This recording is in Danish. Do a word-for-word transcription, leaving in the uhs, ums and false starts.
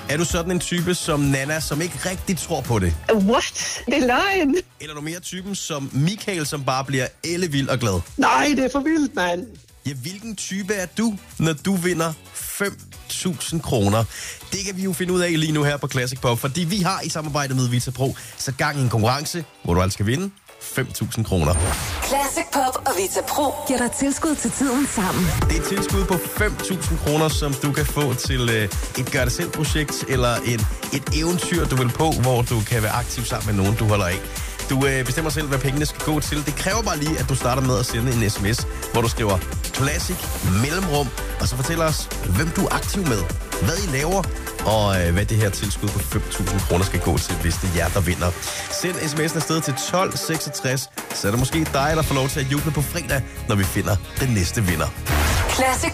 Er du sådan en type som Nana, som ikke rigtig tror på det? What? Det er løgn. Eller er du mere typen som Michael, som bare bliver ellevild og glad? Nej, det er for vildt, mand. Ja, hvilken type er du, når du vinder fem tusind kroner? Det kan vi jo finde ud af lige nu her på Classic Pop, fordi vi har i samarbejde med Vita Pro så gang i en konkurrence, hvor du altså skal vinde fem tusind kroner. Classic Pop og Vita Pro giver dig tilskud til tiden sammen. Det er et tilskud på fem tusind kroner, som du kan få til øh, et gør-det-selv-projekt eller en, et eventyr, du vil på, hvor du kan være aktiv sammen med nogen, du holder af. Du øh, bestemmer selv, hvad pengene skal gå til. Det kræver bare lige, at du starter med at sende en sms, hvor du skriver Classic mellemrum, og så fortæller os, hvem du er aktiv med, hvad I laver, og øh, hvad det her tilskud på fem tusind kroner skal gå til, hvis det er jer, der vinder. Send sms'en afsted til tolv seksogtres, så er det måske dig, der får lov til at juble på fredag, når vi finder den næste vinder. Classic